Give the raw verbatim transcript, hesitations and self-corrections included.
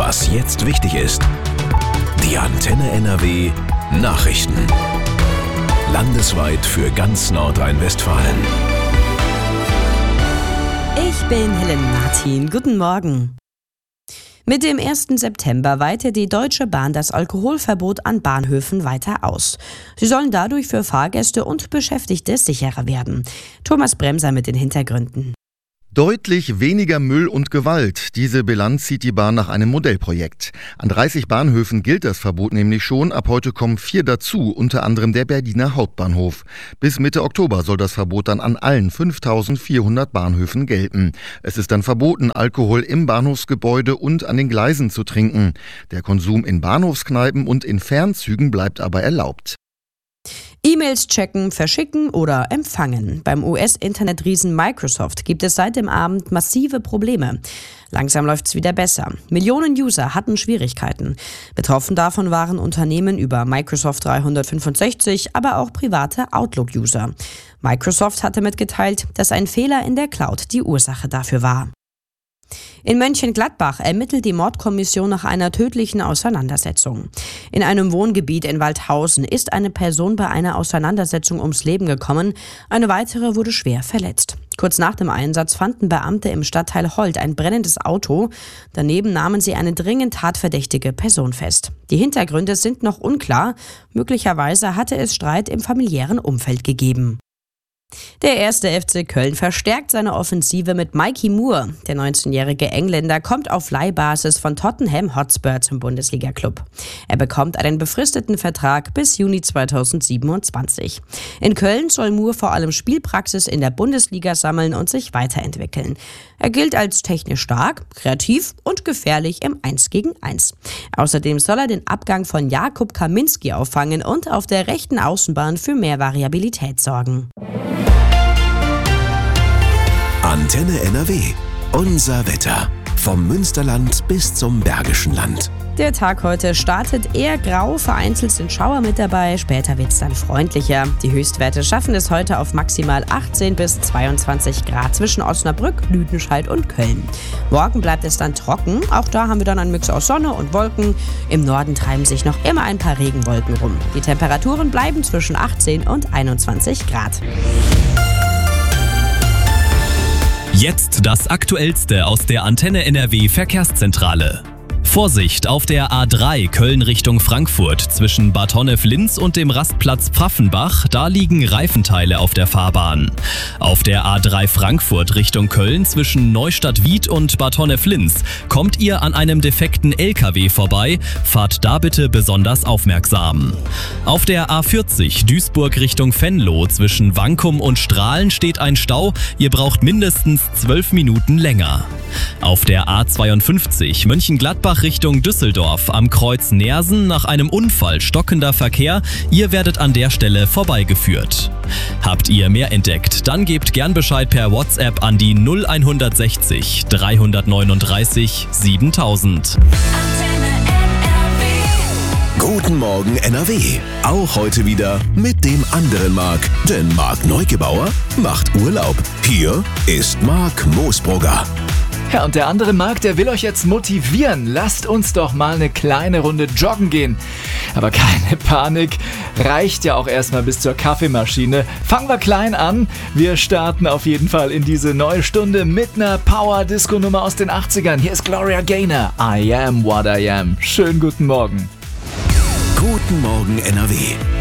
Was jetzt wichtig ist. Die Antenne N R W Nachrichten. Landesweit für ganz Nordrhein-Westfalen. Ich bin Helen Martin. Guten Morgen. Mit dem ersten September weitet die Deutsche Bahn das Alkoholverbot an Bahnhöfen weiter aus. Sie sollen dadurch für Fahrgäste und Beschäftigte sicherer werden. Thomas Bremser mit den Hintergründen. Deutlich weniger Müll und Gewalt. Diese Bilanz zieht die Bahn nach einem Modellprojekt. An dreißig Bahnhöfen gilt das Verbot nämlich schon. Ab heute kommen vier dazu, unter anderem der Berliner Hauptbahnhof. Bis Mitte Oktober soll das Verbot dann an allen fünftausendvierhundert Bahnhöfen gelten. Es ist dann verboten, Alkohol im Bahnhofsgebäude und an den Gleisen zu trinken. Der Konsum in Bahnhofskneipen und in Fernzügen bleibt aber erlaubt. E-Mails checken, verschicken oder empfangen. Beim U S-Internetriesen Microsoft gibt es seit dem Abend massive Probleme. Langsam läuft's wieder besser. Millionen User hatten Schwierigkeiten. Betroffen davon waren Unternehmen über Microsoft dreihundertfünfundsechzig, aber auch private Outlook-User. Microsoft hatte mitgeteilt, dass ein Fehler in der Cloud die Ursache dafür war. In Mönchengladbach ermittelt die Mordkommission nach einer tödlichen Auseinandersetzung. In einem Wohngebiet in Waldhausen ist eine Person bei einer Auseinandersetzung ums Leben gekommen. Eine weitere wurde schwer verletzt. Kurz nach dem Einsatz fanden Beamte im Stadtteil Holt ein brennendes Auto. Daneben nahmen sie eine dringend tatverdächtige Person fest. Die Hintergründe sind noch unklar. Möglicherweise hatte es Streit im familiären Umfeld gegeben. Der erste F C Köln verstärkt seine Offensive mit Mikey Moore. Der neunzehnjährige Engländer kommt auf Leihbasis von Tottenham Hotspur zum Bundesliga-Club. Er bekommt einen befristeten Vertrag bis Juni zweitausendsiebenundzwanzig. In Köln soll Moore vor allem Spielpraxis in der Bundesliga sammeln und sich weiterentwickeln. Er gilt als technisch stark, kreativ und gefährlich im eins gegen eins. Außerdem soll er den Abgang von Jakub Kaminski auffangen und auf der rechten Außenbahn für mehr Variabilität sorgen. Antenne N R W. Unser Wetter. Vom Münsterland bis zum Bergischen Land. Der Tag heute startet eher grau, vereinzelt sind Schauer mit dabei, später wird es dann freundlicher. Die Höchstwerte schaffen es heute auf maximal achtzehn bis zweiundzwanzig Grad zwischen Osnabrück, Lüdenscheid und Köln. Morgen bleibt es dann trocken, auch da haben wir dann einen Mix aus Sonne und Wolken. Im Norden treiben sich noch immer ein paar Regenwolken rum. Die Temperaturen bleiben zwischen achtzehn und einundzwanzig Grad. Jetzt das Aktuellste aus der Antenne N R W Verkehrszentrale. Vorsicht auf der A drei Köln Richtung Frankfurt zwischen Bad Honnef-Linz und dem Rastplatz Pfaffenbach, da liegen Reifenteile auf der Fahrbahn. Auf der A drei Frankfurt Richtung Köln zwischen Neustadt-Wied und Bad Honnef-Linz kommt ihr an einem defekten L K W vorbei, fahrt da bitte besonders aufmerksam. Auf der A vierzig Duisburg Richtung Venlo zwischen Wankum und Strahlen steht ein Stau, ihr braucht mindestens zwölf Minuten länger. Auf der A zweiundfünfzig Mönchengladbach Richtung Düsseldorf am Kreuz Neersen nach einem Unfall stockender Verkehr. Ihr werdet an der Stelle vorbeigeführt. Habt ihr mehr entdeckt? Dann gebt gern Bescheid per WhatsApp an die null hundertsechzig dreihundertneununddreißig siebentausend. Guten Morgen N R W. Auch heute wieder mit dem anderen Marc. Denn Marc Neugebauer macht Urlaub. Hier ist Marc Moosbrugger. Ja, und der andere Marc, der will euch jetzt motivieren. Lasst uns doch mal eine kleine Runde joggen gehen. Aber keine Panik, reicht ja auch erstmal bis zur Kaffeemaschine. Fangen wir klein an. Wir starten auf jeden Fall in diese neue Stunde mit einer Power-Disco-Nummer aus den achtzigern. Hier ist Gloria Gaynor. I am what I am. Schönen guten Morgen. Guten Morgen N R W.